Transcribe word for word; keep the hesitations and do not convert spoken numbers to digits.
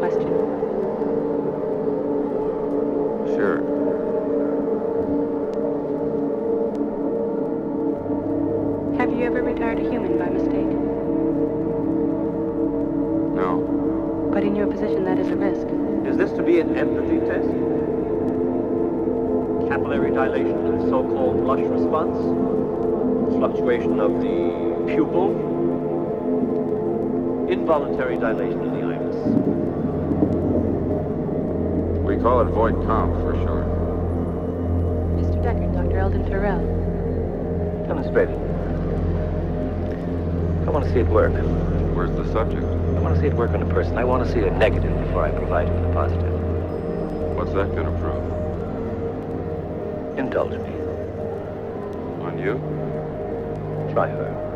question? Sure. Have you ever retired a human by mistake? No. But in your position, that is a risk. Is this to be an empathy test? Capillary dilation of the so-called blush response? Fluctuation of the pupil? Involuntary dilation of the iris? We call it void comp for short. Mister Deckard, Doctor Eldon Farrell. Demonstrate it. I want to see it work. Where's the subject? I want to see it work on a person. I want to see a negative before I provide him with a positive. What's that gonna prove? Indulge me. On you? Try her.